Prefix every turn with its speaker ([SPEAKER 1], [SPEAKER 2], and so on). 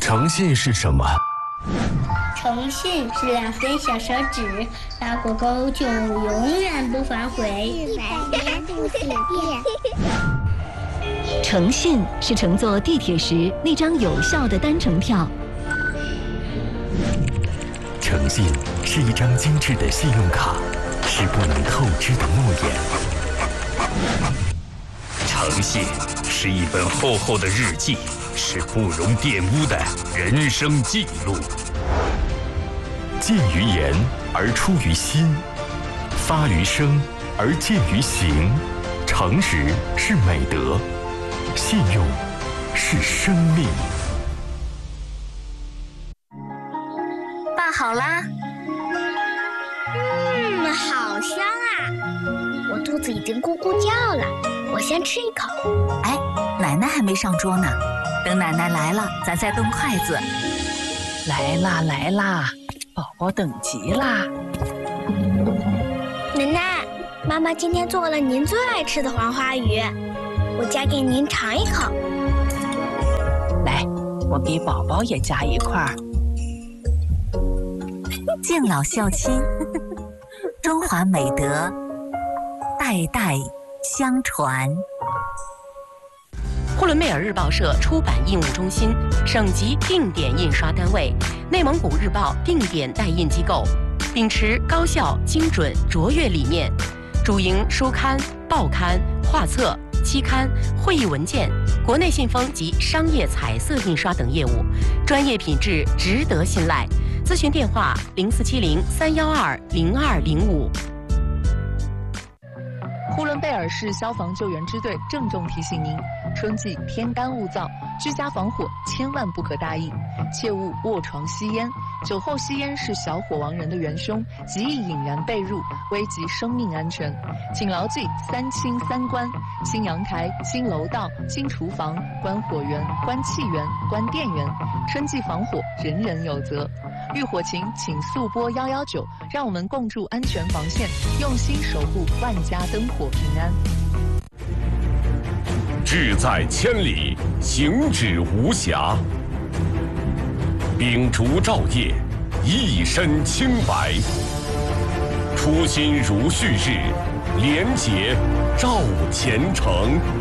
[SPEAKER 1] 诚信是什么？
[SPEAKER 2] 诚信是2根小手指，打过勾就永远不反悔
[SPEAKER 3] ，100年不许变。
[SPEAKER 4] 诚信是乘坐地铁时那张有效的单程票。
[SPEAKER 5] 诚信是一张精致的信用卡，是不能透支的诺言。
[SPEAKER 6] 诚信是一本厚厚的日记，是不容玷污的人生记录。
[SPEAKER 5] 见于言而出于心，发于声而见于行。诚实是美德，信用是生命。
[SPEAKER 4] 爸好啦。
[SPEAKER 3] 好香啊！我肚子已经咕咕叫了，我先吃一口。
[SPEAKER 4] 哎，奶奶还没上桌呢，等奶奶来了，咱再动筷子。
[SPEAKER 7] 来啦来啦，宝宝等急啦！
[SPEAKER 3] 奶奶，妈妈今天做了您最爱吃的黄花鱼，我夹给您尝一口。
[SPEAKER 7] 来，我给宝宝也夹一块儿。
[SPEAKER 4] 敬老孝亲，中华美德，代代相传。
[SPEAKER 8] 呼伦贝尔日报社出版印务中心，省级定点印刷单位，内蒙古日报定点代印机构，秉持高效、精准、卓越理念，主营书刊、报刊、画册、期刊、会议文件、国内信封及商业彩色印刷等业务，专业品质值得信赖。咨询电话：0470-312-0205。
[SPEAKER 9] 呼伦贝尔市消防救援支队郑重提醒您：春季天干物燥，居家防火千万不可大意，切勿卧床吸烟。酒后吸烟是小火亡人的元凶，极易引燃被褥，危及生命安全。请牢记3清3关：新阳台、新楼道、新厨房，关火源、关气源、关电源。春季防火，人人有责。遇火情，请速拨119，让我们共筑安全防线，用心守护万家灯火平安。
[SPEAKER 6] 志在千里，行止无暇。秉烛照夜，一身清白。初心如旭日，廉洁照前程。